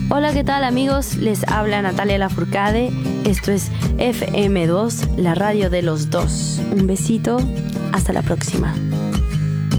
Hola, ¿qué tal amigos? Les habla Natalia Lafourcade. Esto es FM2, la radio de los dos. Un besito, hasta la próxima.